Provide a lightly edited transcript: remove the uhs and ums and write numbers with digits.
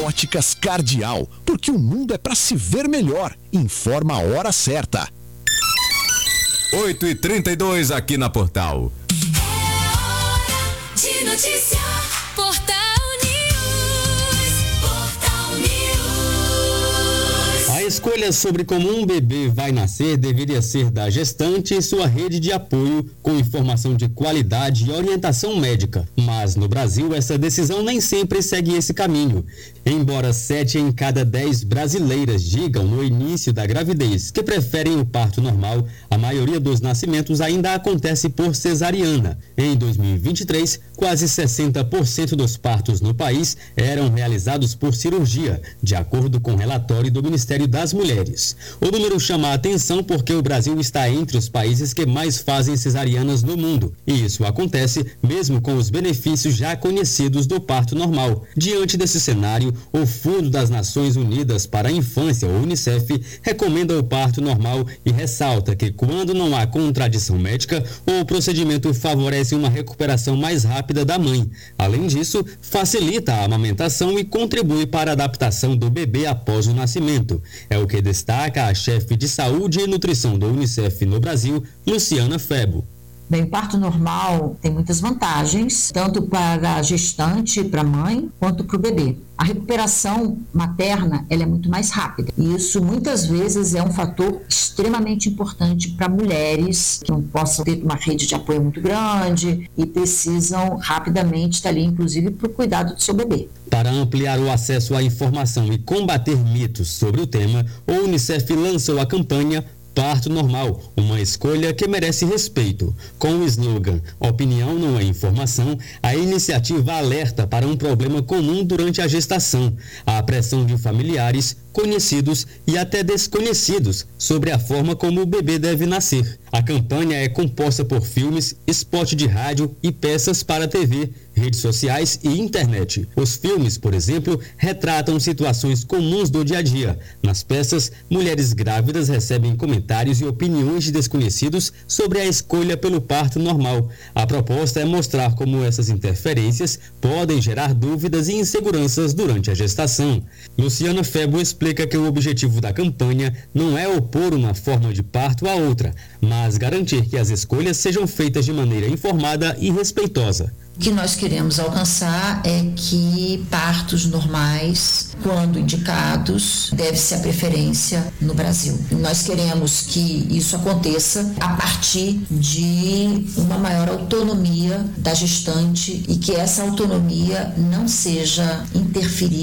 Óticas Cardial, porque o mundo é para se ver melhor. Informa a hora certa. 8h32 aqui na Portal. De notícia. Portal News. Portal News. A escolha sobre como um bebê vai nascer deveria ser da gestante e sua rede de apoio, com informação de qualidade e orientação médica. Mas no Brasil, essa decisão nem sempre segue esse caminho. Embora 7 em cada 10 brasileiras digam no início da gravidez que preferem o parto normal, a maioria dos nascimentos ainda acontece por cesariana. Em 2023, quase 60% dos partos no país eram realizados por cirurgia, de acordo com o relatório do Ministério das Mulheres. O número chama a atenção porque o Brasil está entre os países que mais fazem cesarianas no mundo. E isso acontece mesmo com os benefícios já conhecidos do parto normal. Diante desse cenário, o Fundo das Nações Unidas para a Infância, o UNICEF, recomenda o parto normal e ressalta que, quando não há contradição médica, o procedimento favorece uma recuperação mais rápida da mãe. Além disso, facilita a amamentação e contribui para a adaptação do bebê após o nascimento. É o que destaca a chefe de saúde e nutrição do UNICEF no Brasil, Luciana Febo. Bem, o parto normal tem muitas vantagens, tanto para a gestante, para a mãe, quanto para o bebê. A recuperação materna ela é muito mais rápida. E isso muitas vezes é um fator extremamente importante para mulheres que não possam ter uma rede de apoio muito grande e precisam rapidamente estar ali, inclusive, para o cuidado do seu bebê. Para ampliar o acesso à informação e combater mitos sobre o tema, o UNICEF lançou a campanha Parto Normal, uma escolha que merece respeito. Com o slogan "Opinião não é informação", a iniciativa alerta para um problema comum durante a gestação: a pressão de familiares, conhecidos e até desconhecidos sobre a forma como o bebê deve nascer. A campanha é composta por filmes, spot de rádio e peças para TV, redes sociais e internet. Os filmes, por exemplo, retratam situações comuns do dia a dia. Nas peças, mulheres grávidas recebem comentários e opiniões de desconhecidos sobre a escolha pelo parto normal. A proposta é mostrar como essas interferências podem gerar dúvidas e inseguranças durante a gestação. Luciana Febo explica que o objetivo da campanha não é opor uma forma de parto à outra, mas garantir que as escolhas sejam feitas de maneira informada e respeitosa. O que nós queremos alcançar é que partos normais, quando indicados, deve ser a preferência no Brasil. Nós queremos que isso aconteça a partir de uma maior autonomia da gestante e que essa autonomia não seja interferida